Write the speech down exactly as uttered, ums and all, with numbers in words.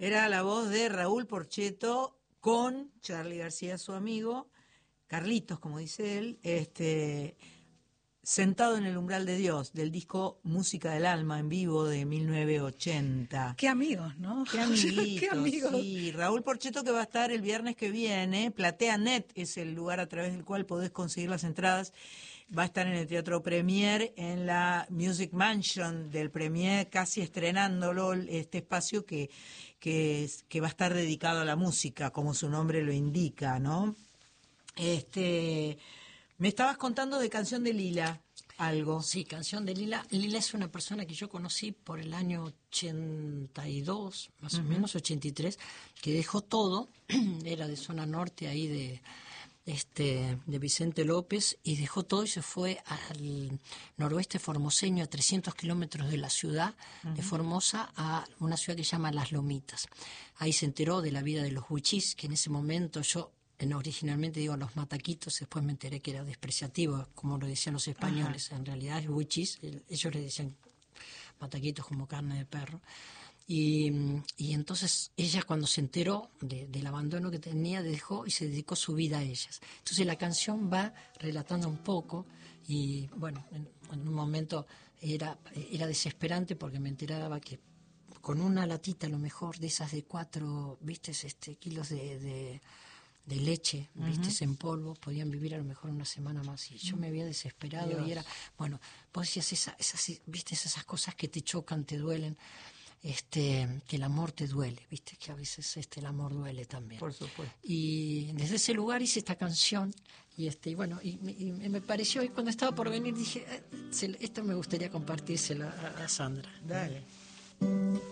Era la voz de Raúl Porchetto con Charly García, su amigo, Carlitos, como dice él, este, sentado en el umbral de Dios, del disco Música del Alma en vivo de mil novecientos ochenta. Qué amigos, ¿no? Qué amiguitos, Qué amigos. sí. Raúl Porchetto, que va a estar el viernes que viene. PlateaNet es el lugar a través del cual podés conseguir las entradas. Va a estar en el Teatro Premier, en la Music Mansion del Premier, casi estrenándolo, este espacio que, que, que va a estar dedicado a la música, como su nombre lo indica, ¿no? Este, me estabas contando de Canción de Lila, algo. Sí, Canción de Lila. Lila es una persona que yo conocí por el año ochenta y dos, más uh-huh. o menos, ochenta y tres, que dejó todo, era de zona norte ahí de... este de Vicente López, y dejó todo y se fue al noroeste formoseño, a trescientos kilómetros de la ciudad uh-huh. de Formosa, a una ciudad que se llama Las Lomitas. Ahí se enteró de la vida de los huichís, que en ese momento yo en, originalmente digo los mataquitos, después me enteré que era despreciativo, como lo decían los españoles. Uh-huh. En realidad es huichís, ellos le decían mataquitos como carne de perro. Y, y entonces ella, cuando se enteró de, del abandono que tenía, dejó y se dedicó su vida a ellas. Entonces la canción va relatando un poco, y bueno, en, en un momento era, era desesperante porque me enteraba que con una latita a lo mejor de esas de cuatro, viste, este, kilos de, de, de leche, viste, uh-huh. en polvo, podían vivir a lo mejor una semana más. Y yo me había desesperado. Dios. Y era, bueno, vos decías esa, esas, viste, esas cosas que te chocan, te duelen. Este, que el amor te duele, viste, que a veces este el amor duele también. Por supuesto. Y desde ese lugar hice esta canción, y este, y bueno, y, y me pareció, y cuando estaba por venir dije, eh, esto me gustaría compartírselo a, a Sandra. Dale.